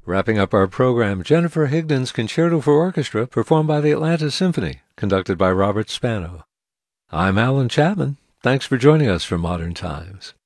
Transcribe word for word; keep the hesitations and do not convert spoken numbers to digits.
Wrapping up our program, Jennifer Higdon's Concerto for Orchestra, performed by the Atlanta Symphony, conducted by Robert Spano. I'm Alan Chapman. Thanks for joining us for Modern Times.